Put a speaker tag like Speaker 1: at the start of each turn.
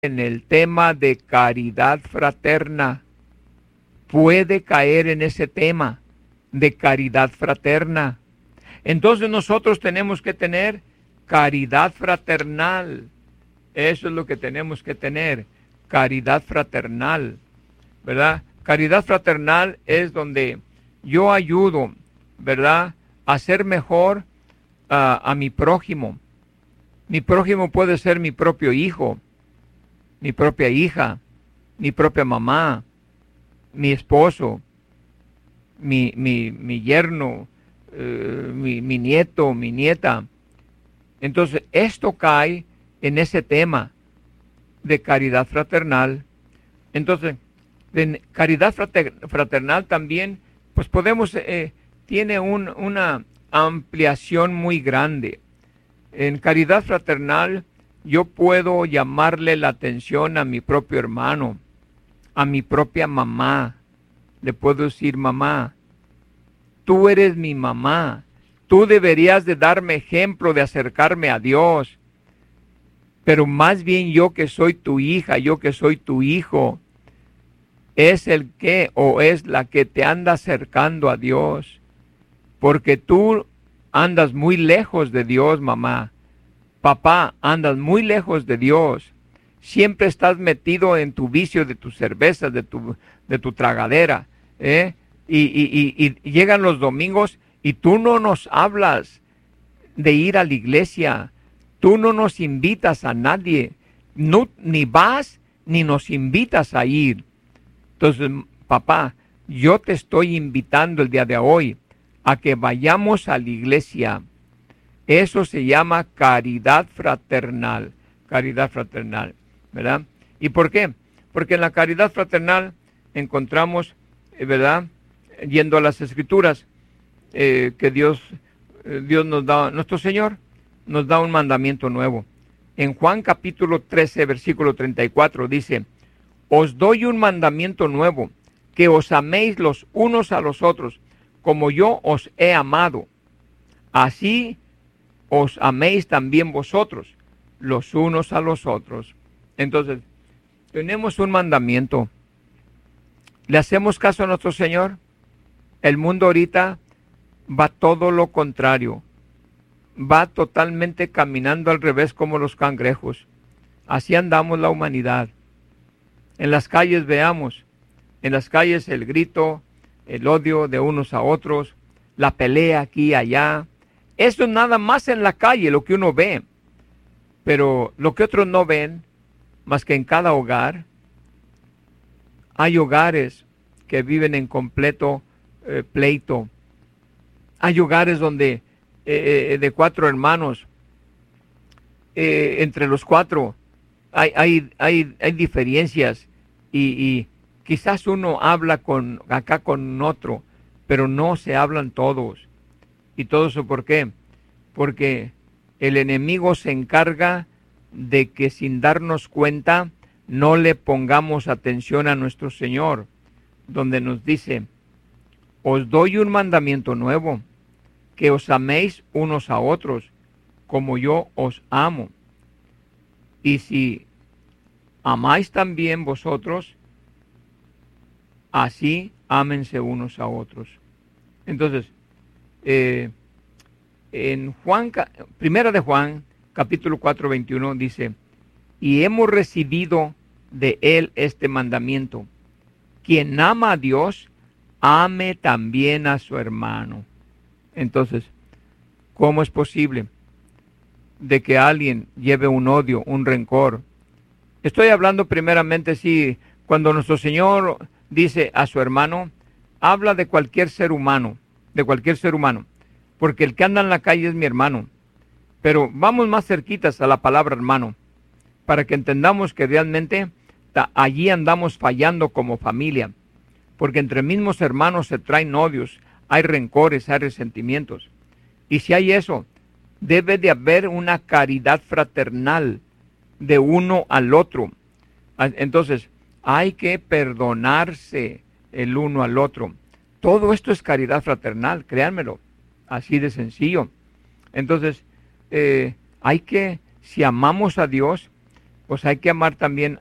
Speaker 1: en el tema de caridad fraterna. Puede caer en ese tema de caridad fraterna. Entonces nosotros tenemos que tener caridad fraternal. Eso es lo que tenemos que tener, caridad fraternal, ¿verdad? Caridad fraternal es donde yo ayudo, ¿verdad?, a ser mejor a mi prójimo. Mi prójimo puede ser mi propio hijo, mi propia hija, mi propia mamá, mi esposo, mi yerno, mi nieto, mi nieta. Entonces, esto cae en ese tema de caridad fraternal. Entonces, de caridad fraternal también, pues podemos, tiene una ampliación muy grande. En caridad fraternal, yo puedo llamarle la atención a mi propio hermano, a mi propia mamá. Le puedo decir: mamá, tú eres mi mamá, tú deberías de darme ejemplo de acercarme a Dios, pero más bien yo que soy tu hija, yo que soy tu hijo, es el que o es la que te anda acercando a Dios, porque tú andas muy lejos de Dios, mamá. Papá, andas muy lejos de Dios. Siempre estás metido en tu vicio de tus cervezas, de tu tragadera, ¿eh? Y llegan los domingos y tú no nos hablas de ir a la iglesia. Tú no nos invitas a nadie. No, ni vas ni nos invitas a ir. Entonces, papá, yo te estoy invitando el día de hoy a que vayamos a la iglesia. Eso se llama caridad fraternal, ¿verdad? ¿Y por qué? Porque en la caridad fraternal encontramos, ¿verdad?, yendo a las Escrituras, que Dios nos da, nuestro Señor nos da un mandamiento nuevo. En Juan capítulo 13, versículo 34 dice: os doy un mandamiento nuevo, que os améis los unos a los otros, como yo os he amado. Así os améis también vosotros, los unos a los otros. Entonces, tenemos un mandamiento. ¿Le hacemos caso a nuestro Señor? El mundo ahorita va todo lo contrario. Va totalmente caminando al revés como los cangrejos. Así andamos la humanidad. En las calles veamos, en las calles el grito, el odio de unos a otros, la pelea aquí y allá. Eso es nada más en la calle lo que uno ve. Pero lo que otros no ven, más que en cada hogar, hay hogares que viven en completo pleito. Hay hogares donde de 4 hermanos, entre los 4 hay diferencias y quizás uno habla acá con otro, pero no se hablan todos. ¿Y todo eso por qué? Porque el enemigo se encarga de que sin darnos cuenta no le pongamos atención a nuestro Señor, donde nos dice: os doy un mandamiento nuevo, que os améis unos a otros, como yo os amo. Y si amáis también vosotros, así ámense unos a otros. Entonces, en Primera de Juan, capítulo 4, 21, dice: y hemos recibido de él este mandamiento: quien ama a Dios, ame también a su hermano. Entonces, ¿cómo es posible de que alguien lleve un odio, un rencor? Estoy hablando primeramente, sí, cuando nuestro Señor dice a su hermano, habla de cualquier ser humano, porque el que anda en la calle es mi hermano. Pero vamos más cerquitas a la palabra hermano, para que entendamos que realmente allí andamos fallando como familia, porque entre mismos hermanos se traen odios, hay rencores, hay resentimientos. Y si hay eso, debe de haber una caridad fraternal de uno al otro. Entonces, hay que perdonarse el uno al otro. Todo esto es caridad fraternal, créanmelo, así de sencillo. Entonces, hay que, si amamos a Dios, pues hay que amar también